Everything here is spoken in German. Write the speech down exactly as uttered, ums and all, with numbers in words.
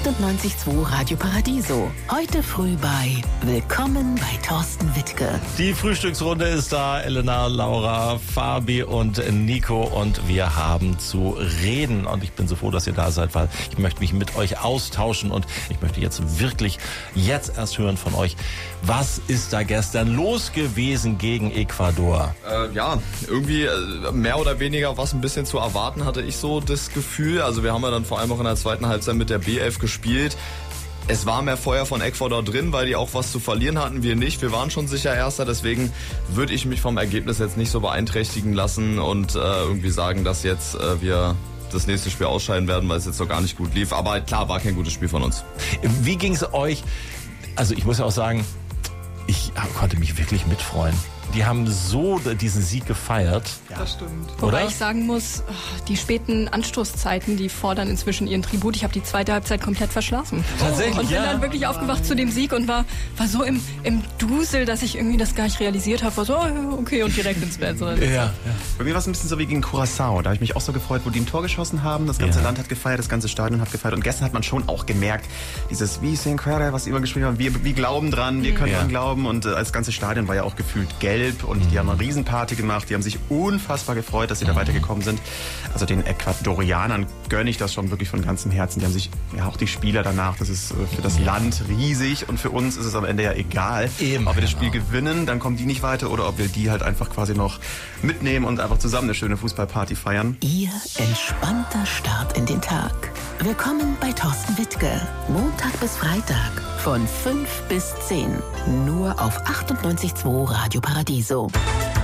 achtundneunzig Komma zwei Radio Paradiso. Heute früh bei Willkommen bei Thorsten Wittke. Die Frühstücksrunde ist da. Elena, Laura, Fabi und Nico. Und wir haben zu reden. Und ich bin so froh, dass ihr da seid, weil ich möchte mich mit euch austauschen. Und ich möchte jetzt wirklich jetzt erst hören von euch. Was ist da gestern los gewesen gegen Ecuador? Äh, ja, irgendwie äh, mehr oder weniger was ein bisschen zu erwarten, hatte ich so das Gefühl. Also wir haben ja dann vor allem auch in der zweiten Halbzeit mit der B elf gespielt. Es war mehr Feuer von Ecuador drin, weil die auch was zu verlieren hatten, wir nicht. Wir waren schon sicher Erster, deswegen würde ich mich vom Ergebnis jetzt nicht so beeinträchtigen lassen und äh, irgendwie sagen, dass jetzt äh, wir das nächste Spiel ausscheiden werden, weil es jetzt noch gar nicht gut lief. Aber klar, war kein gutes Spiel von uns. Wie ging es euch? Also ich muss ja auch sagen, ich konnte mich wirklich mitfreuen. Die haben so diesen Sieg gefeiert. Ja, das stimmt. Wobei Oder? ich sagen muss, die späten Anstoßzeiten, die fordern inzwischen ihren Tribut. Ich habe die zweite Halbzeit komplett verschlafen. Tatsächlich, Und bin ja. dann wirklich aufgewacht zu dem Sieg und war, war so im, im Dusel, dass ich irgendwie das gar nicht realisiert habe. War so, oh, okay, und direkt ins Bett. So. Ja, ja. Bei mir war es ein bisschen so wie gegen Curaçao. Da habe ich mich auch so gefreut, wo die ein Tor geschossen haben. Das ganze Ja. Land hat gefeiert, das ganze Stadion hat gefeiert. Und gestern hat man schon auch gemerkt, dieses wie Sinclair, was immer gespielt haben, wir, wir glauben dran, wir können Ja. dran glauben. Und äh, das ganze Stadion war ja auch gefühlt gelb. Und die haben eine Riesenparty gemacht. Die haben sich unfassbar gefreut, dass sie da weitergekommen sind. Also den Ecuadorianern gönne ich das schon wirklich von ganzem Herzen. Die haben sich, ja auch die Spieler danach, das ist äh, für das Land riesig. Und für uns ist es am Ende ja egal, Eben, ob wir das Spiel genau. gewinnen, dann kommen die nicht weiter. Oder ob wir die halt einfach quasi noch mitnehmen und einfach zusammen eine schöne Fußballparty feiern. Ihr entspannter Start in den Tag. Willkommen bei Thorsten Wittke. Montag bis Freitag von fünf bis zehn. Nur auf achtundneunzig Komma zwei Radio Paradiso.